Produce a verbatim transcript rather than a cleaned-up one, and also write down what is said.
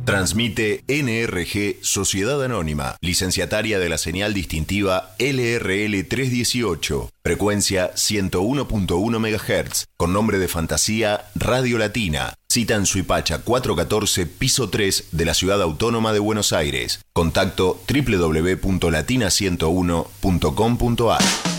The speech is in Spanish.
Transmite N R G Sociedad Anónima, licenciataria de la señal distintiva L R L trescientos dieciocho, frecuencia ciento uno punto uno megahertz, con nombre de fantasía Radio Latina. Cita en Suipacha cuatrocientos catorce, piso tres de la Ciudad Autónoma de Buenos Aires. Contacto doble u doble u doble u punto latina ciento uno punto com punto a r.